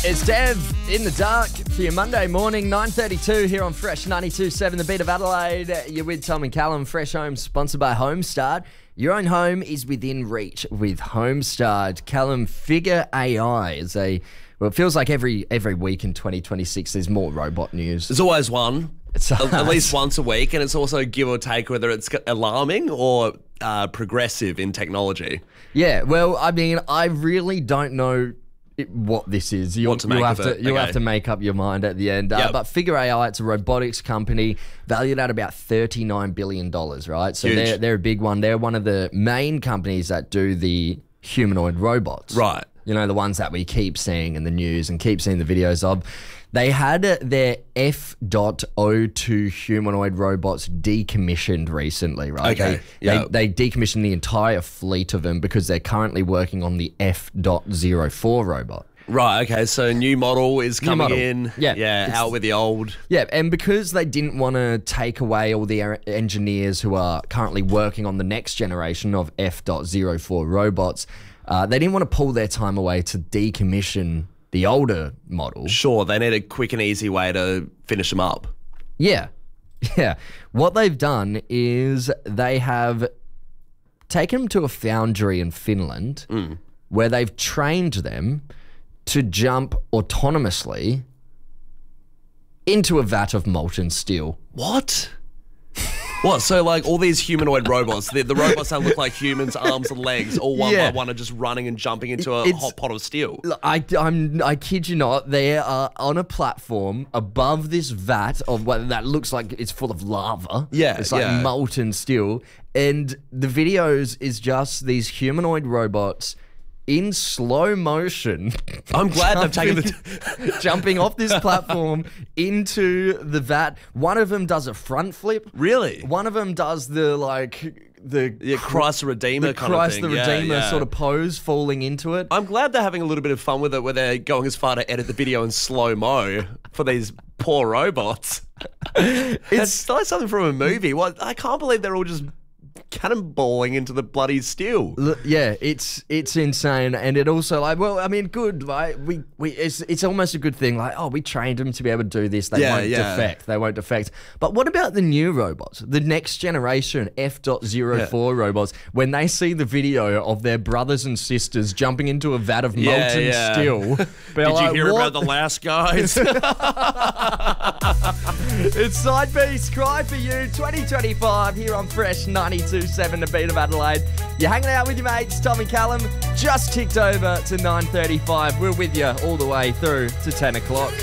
It's Dev in the dark for your Monday morning, 9:32 here on Fresh 92.7, the beat of Adelaide. You're with Tom and Callum. Fresh Home, sponsored by Homestart. Your own home is within reach with Homestart. Callum, Figure AI is it feels like every week in 2026 there's more robot news. There's always one. It's at least once a week, and it's also give or take whether it's alarming or progressive in technology. Yeah, well, I mean, I really don't know what this is. You'll have to make up your mind at the end. Yep. But Figure AI, it's a robotics company valued at about $39 billion, right? So they're a big one. They're one of the main companies that do the humanoid robots. Right. You know, the ones that we keep seeing in the news and keep seeing the videos of. They had their F.02 humanoid robots decommissioned recently, right? Okay. They decommissioned the entire fleet of them because they're currently working on the F.04 robot. Right, okay, so a new model is coming in. Yeah. Out with the old. Yeah, and because they didn't want to take away all the engineers who are currently working on the next generation of F.04 robots, they didn't want to pull their time away to decommission the older model. Sure, they need a quick and easy way to finish them up. Yeah. What they've done is they have taken them to a foundry in Finland where they've trained them to jump autonomously into a vat of molten steel. What? What? So, like, all these humanoid robots, the robots that look like humans, arms and legs, all one by one are just running and jumping into a hot pot of steel. I kid you not, they are on a platform above this vat of what that looks like it's full of lava. Yeah, it's like molten steel. And the videos is just these humanoid robots in slow motion. I'm glad they've taken jumping off this platform into the vat. One of them does a front flip. Really? One of them does the Christ the Redeemer kind of thing. Christ the Redeemer sort of pose, falling into it. I'm glad they're having a little bit of fun with it, where they're going as far to edit the video in slow-mo for these poor robots. It's like something from a movie. What? I can't believe they're all just cannonballing into the bloody steel. Yeah, it's insane, and it also good, right? It's almost a good thing. Like, oh, we trained them to be able to do this. They won't defect. They won't defect. But what about the new robots, the next generation F.04 robots? When they see the video of their brothers and sisters jumping into a vat of molten steel, did you hear about the last guys? It's Side Beast, Cry For You, 2025 here on Fresh 92.7, the beat of Adelaide. You're hanging out with your mates, Tom and Callum. Just ticked over to 9:35. We're with you all the way through to 10 o'clock.